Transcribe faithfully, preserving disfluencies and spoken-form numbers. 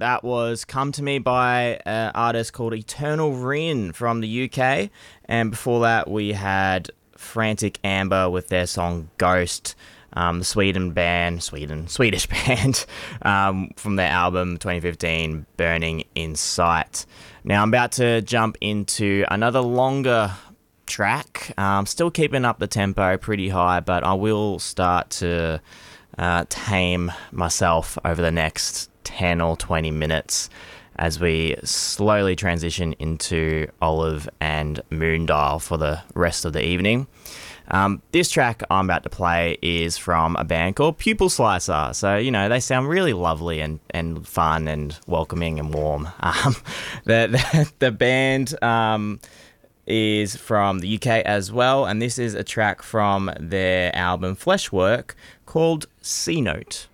That was Come to Me by an artist called Eternal Rin from the U K. And before that, we had Frantic Amber with their song Ghost, um, the Sweden band, Sweden, Swedish band, um, from their album twenty fifteen, Burning in Sight. Now I'm about to jump into another longer track. Um, still keeping up the tempo pretty high, but I will start to uh, tame myself over the next ten or twenty minutes as we slowly transition into Olive and Moondial for the rest of the evening. Um, this track I'm about to play is from a band called Pupil Slicer. So, you know, they sound really lovely and, and fun and welcoming and warm. Um, the, the, the band um, is from the U K as well, and this is a track from their album Fleshwork called C Note.